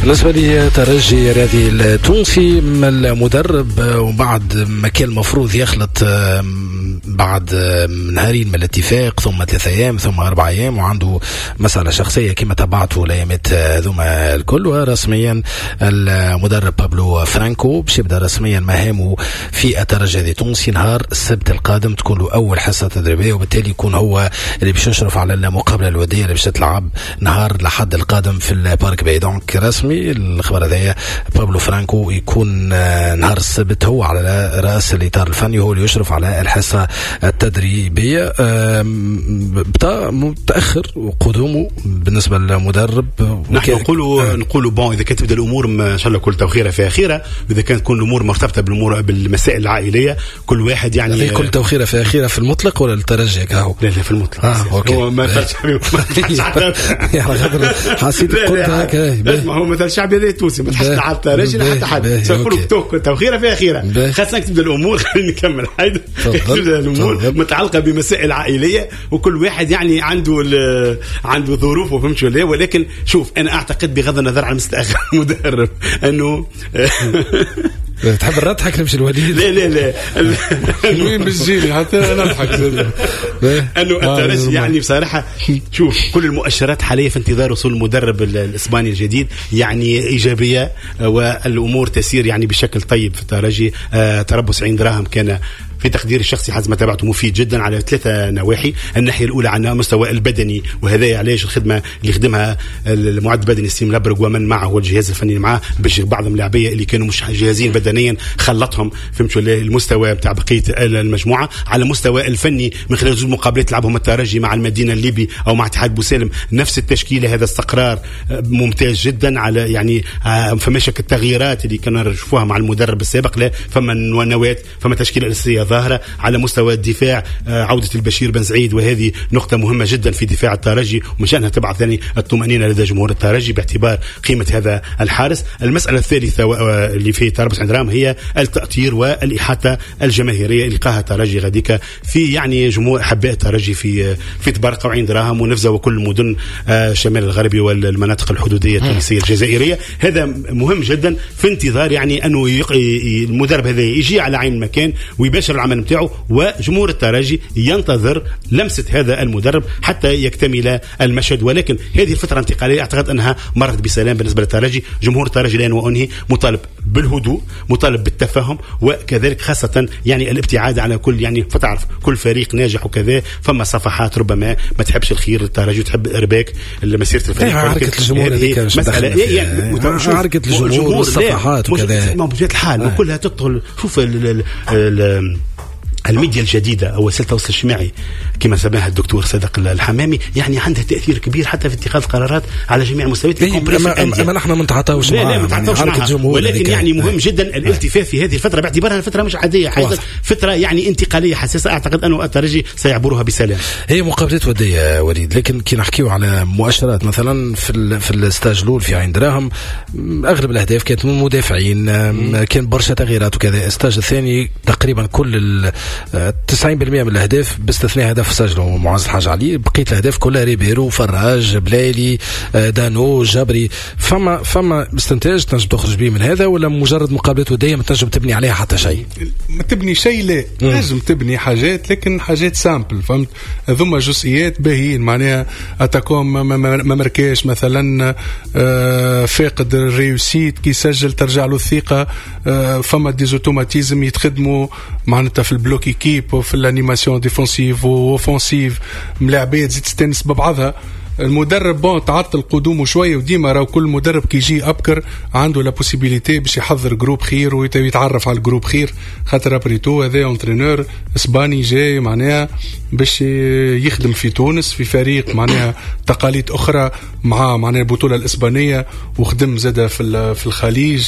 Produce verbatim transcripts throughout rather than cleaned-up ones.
بالنسبة لي ترجي رياضي التونسي المدرب وبعد ما كان المفروض يخلط بعد نهارين من الاتفاق ثم ثلاثة أيام ثم أربع أيام وعنده مسألة شخصية كما تبعته الأيامات هذوما الكل. ورسميا المدرب بابلو فرانكو باش يبدأ رسميا مهامه في الترجي التونسي نهار السبت القادم، تكون له أول حصة تدريبية وبالتالي يكون هو اللي باش يشرف على المقابلة الودية اللي باش تلعب نهار الأحد القادم في البارك باي. دونك رسمي الخبر هذايا بابلو فرانكو يكون نهار السبت هو على رأس الإطار الفني، هو اللي يشرف على الحصة التدريبية. بتا متأخر قدومه بالنسبة للمدرب. نحن نقولوا نقولوا بون إذا كانت تبدأ الأمور ما شاء الله كل توخيرة في أخيرة، وإذا كانت تكون الأمور مرتبطة بالأمور بالمسائل العائلية كل واحد يعني كل توخيرة في أخيرة في المطلق ولا الترجي كهو؟ لا لا في المطلق. آه أوكي. هو ما مثل شعبي يعني غدر حسيت قلت هكا. اسمع هو مثل شعبي هذا توسي ما تحس على الترجي لا حتى حد نقولوا توخيرة في أخيرة. خاصة تبدأ الأمور خلينا نكمل حيد تبدأ الأمور متعلقة بمسائل عائلية وكل واحد يعني عنده عنده ظروفه فهمت ولا. ولكن شوف أنا أعتقد بغض النظر عن مستأخر المدرب أنه تحب الرد حك نمشي الوليد. لا لا لا وين بتجيني حتى انا اضحك انه الترجي يعني بصراحه شوف كل المؤشرات حاليا في انتظار وصول المدرب الاسباني الجديد يعني ايجابيه والامور تسير يعني بشكل طيب في الترجي. تربص عين دراهم كان في تقدير الشخصي حسب ما تابعته مفيد جدا على ثلاثة نواحي. الناحية الأولى عن مستوى البدني وهذا علاش الخدمة اللي خدمها المعد البدني ستيم لابرغ ومن معه والجهاز الفني معه باش بعض اللاعبية اللي كانوا مش جاهزين بدنيا خلطهم فهمتوا المستوى بتاع بقية المجموعة. على مستوى الفني من خلال زوج مقابلات لعبهم الترجي مع المدينة الليبي أو مع اتحاد بوسالم نفس التشكيلة، هذا استقرار ممتاز جدا. على يعني فماش التغييرات اللي كنا نشوفوها مع المدرب السابق، لا فما نوات فما تشكيلة أساسية ظاهرة. على مستوى الدفاع عودة البشير بن سعيد وهذه نقطة مهمة جدا في دفاع الترجي ومن شأنها تبعث ثاني الطمأنينة لدى جمهور الترجي باعتبار قيمة هذا الحارس. المسألة الثالثة اللي في تربص عند رام هي التأطير والإحاطة الجماهيرية اللي لقاها الترجي غاديكا في يعني جمهور أحباء الترجي في في تبارقة وعين دراهم ونفزة وكل مدن الشمال الغربي والمناطق الحدودية التونسية الجزائرية. هذا مهم جدا في انتظار يعني أنه المدرب هذا يجي على عين المكان ويباشر العمل متاعه وجمهور الترجي ينتظر لمسة هذا المدرب حتى يكتمل المشهد. ولكن هذه الفترة الانتقالية أعتقد أنها مرت بسلام بالنسبة للترجي. جمهور الترجي الآن وأنهي مطالب بالهدوء مطالب بالتفاهم وكذلك خاصة يعني الابتعاد على كل يعني فتعرف كل فريق ناجح وكذا فما صفحات ربما ما تحبش الخير للترجي تحب إرباك مسيرة الفريق. عركة الجمهور هذه مسألة يعني عركة الجمهور والصفحات وكذا بطبيعة الحال وكلها تدخل. شوف ال ال الميديا الجديدة أو وسيلة التواصل الاجتماعي كما سماها الدكتور صدق الحمامي يعني عندها تأثير كبير حتى في اتخاذ قرارات على جميع المستويات. ما نحن ما نتعاطوش معها ولكن يعني مهم جدا الالتفاف في هذه الفترة باعتبارها فترة مش عادية حقيقة فترة يعني انتقالية حساسة. أعتقد أنه الترجي سيعبرها بسلام. هي مقابلات ودية وليد، لكن كي نحكيو على مؤشرات مثلا في في الاستاج الأول في عين دراهم أغلب الأهداف كانت من مدافعين، كان برشا تغييرات وكذا. الاستاج الثاني تقريبا كل تسعين بالمئة من الأهداف باستثناء هدف سجله معز الحاج علي، بقية الأهداف كلها ريبيرو فراج بلالي دانو جبري. فما فما استنتاج تنجم تخرج به من هذا ولا مجرد مقابلات ودية ما تنجم تبني عليها حتى شيء؟ ما تبني شيء لا تنجم تبني حاجات لكن حاجات سامبل فهمت. ثم جزئيات باهين معناها أتاكون ما مركاش مثلا فاقد الريوسيت كي سجل ترجع له الثقة. فما ديزوتوماتيزم يتخدموا معناتها في البلوك كيب وفي الانيماسيون ديفونسيف واوفونسيف ملاعبات تزيد تستانس ببعضها. المدرب بون تعطل قدومه شويه وديما راهو كل مدرب كي يجي ابكر عنده لا بوسيبيليتي باش يحضر جروب خير ويتعرف على الجروب خير خاطر ابريتو هذا انترينور اسباني جاي معناها باش يخدم في تونس في فريق معناها تقاليد اخرى مع معناها البطوله الاسبانيه وخدم زاده في في الخليج.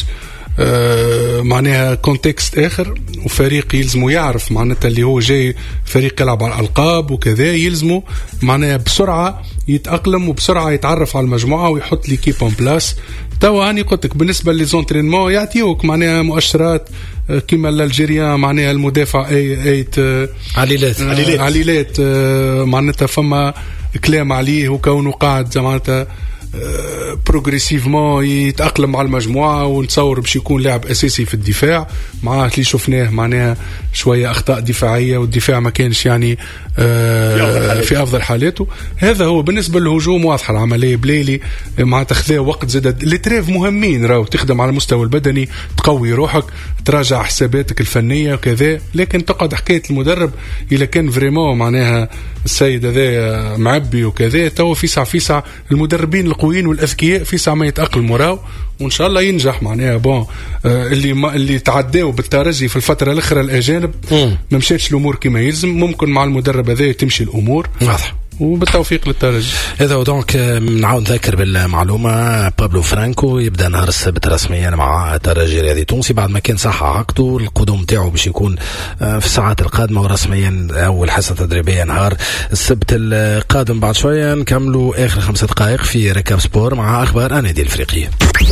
آه معناها كونتكست آخر وفريق يلزمه يعرف معناتها اللي هو جاي فريق يلعب على الألقاب وكذا يلزمه معناها بسرعة يتأقلم وبسرعة يتعرف على المجموعة ويحط لي كيب اون بلاس. توا هاني قلت لك بالنسبة للزونترينمون يعطيوك معناها مؤشرات كما الألجيريا معناها المدافع اي ايت عليلات عليلات, عليلات معناتها فما كلام عليه وكونه قاعد معناتها بروغريسيفمون يتأقلم مع المجموعة، ونتصور باش يكون لاعب أساسي في الدفاع. معاه اللي شفناه معناها شوية أخطاء دفاعية، والدفاع ما كانش يعني آه في أفضل حالاته. هذا هو بالنسبة للهجوم، واضحة العملية بليلي مع تخذيه وقت زاد. التريف مهمين، راهو تخدم على المستوى البدني، تقوي روحك، تراجع حساباتك الفنية وكذا، لكن تقعد حكاية المدرب إذا كان فريمون معناها السيد هذا معبي وكذا. تو في ساعة في ساعة المدربين القويين والأذكياء في ساعة ما يتأقلموا راو، وإن شاء الله ينجح معناها. بون آه اللي ما اللي تعداوا بالترجي في الفترة الأخرى الأجانب ما مشاتش الأمور كما يلزم، ممكن مع المدرب هذا تمشي الأمور واضح، وبالتوفيق للترجي. هذا دونك نعاود نذكر بالمعلومه، بابلو فرانكو يبدا نهار السبت رسميا مع الترجي الرياضي التونسي بعد ما كان صح عقده. القدوم تاعو باش يكون في الساعات القادمه، ورسميا اول حصه تدريبيه نهار السبت القادم. بعد شويه نكملوا اخر خمسة دقائق في ركاب سبور مع اخبار النادي الافريقي.